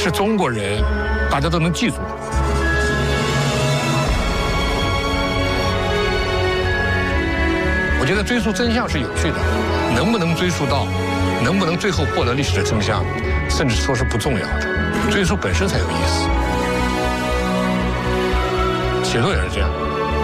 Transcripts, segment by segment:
是中国人，大家都能记住。我觉得追溯真相是有趣的，能不能追溯到，能不能最后获得历史的真相，甚至说是不重要的，追溯本身才有意思。写作也是这样。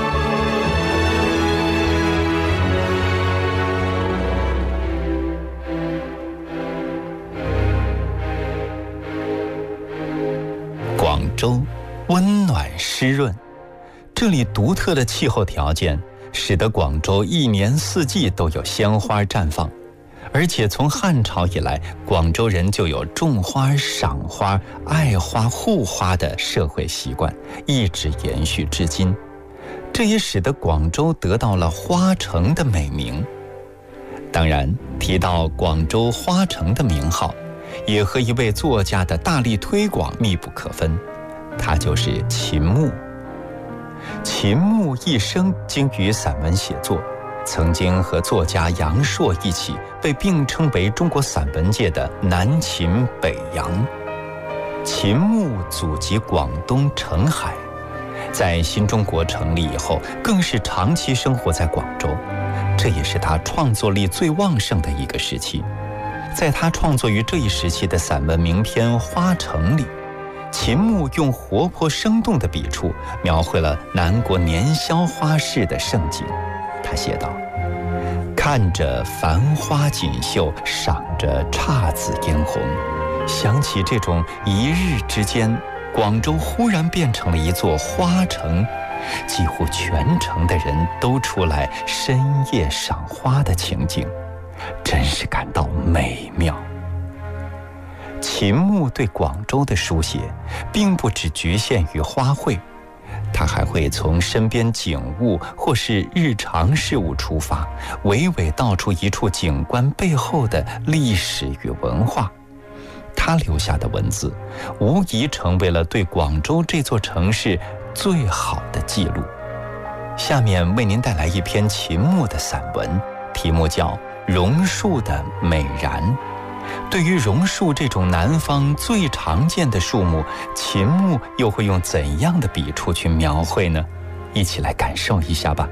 广州温暖湿润，这里独特的气候条件使得广州一年四季都有鲜花绽放，而且从汉朝以来，广州人就有种花、赏花、爱花、护花的社会习惯，一直延续至今。这也使得广州得到了花城的美名。当然，提到广州花城的名号，也和一位作家的大力推广密不可分，他就是秦牧。秦牧一生精于散文写作，曾经和作家杨朔一起被并称为中国散文界的南秦北杨。秦牧祖籍广东澄海，在新中国成立以后，更是长期生活在广州，这也是他创作力最旺盛的一个时期。在他创作于这一时期的散文名篇《花城》里，秦牧用活泼生动的笔触描绘了南国年宵花市的盛景。他写道：看着繁花锦绣，赏着姹紫嫣红，想起这种一日之间，广州忽然变成了一座花城，几乎全城的人都出来深夜赏花的情景，真是感到美妙。秦牧对广州的书写并不只局限于花卉，他还会从身边景物或是日常事物出发，娓娓道出一处景观背后的历史与文化。他留下的文字无疑成为了对广州这座城市最好的记录。下面为您带来一篇秦牧的散文，题目叫《榕树的美然》。对于榕树这种南方最常见的树木，秦牧又会用怎样的笔触去描绘呢？一起来感受一下吧。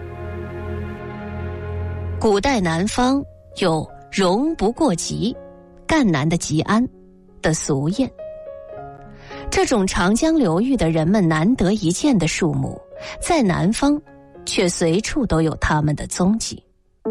古代南方有榕不过棘，赣南的吉安的俗谚。这种长江流域的人们难得一见的树木，在南方却随处都有它们的踪迹。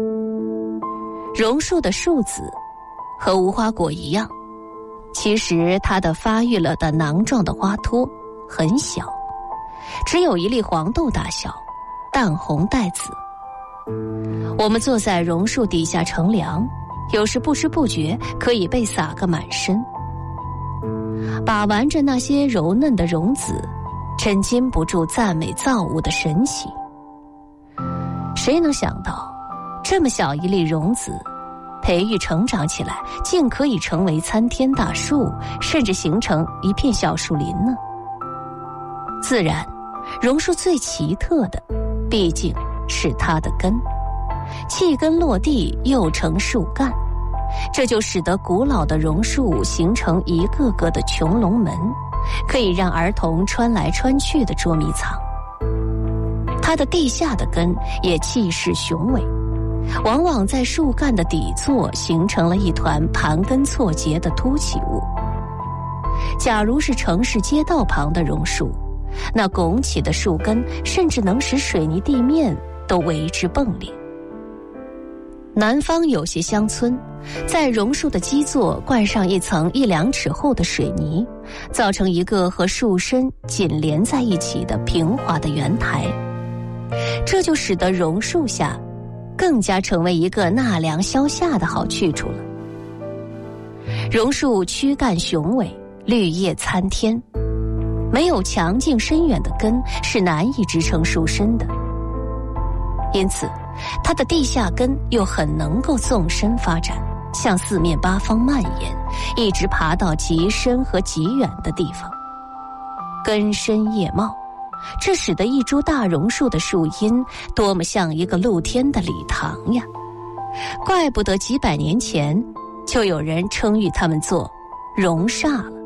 榕树的树籽和无花果一样，其实它的发育了的囊状的花托很小，只有一粒黄豆大小，淡红带紫。我们坐在榕树底下乘凉，有时不知不觉可以被洒个满身。把玩着那些柔嫩的榕籽，真禁不住赞美造物的神奇。谁能想到，这么小一粒榕籽，培育成长起来，竟可以成为参天大树，甚至形成一片小树林呢？自然，榕树最奇特的，毕竟是它的根，气根落地又成树干，这就使得古老的榕树形成一个个的穹窿门，可以让儿童穿来穿去的捉迷藏。它的地下的根也气势雄伟，往往在树干的底座形成了一团盘根错节的凸起物。假如是城市街道旁的榕树，那拱起的树根甚至能使水泥地面都为之迸裂。南方有些乡村，在榕树的基座灌上一层1-2尺厚的水泥，造成一个和树身紧连在一起的平滑的圆台，这就使得榕树下更加成为一个纳凉消夏的好去处了。榕树躯干雄伟，绿叶参天，没有强劲深远的根是难以支撑树身的，因此它的地下根又很能够纵深发展，向四面八方蔓延，一直爬到极深和极远的地方。根深叶茂，这使得一株大榕树的树荫多么像一个露天的礼堂呀！怪不得几百年前就有人称誉它们做榕煞了。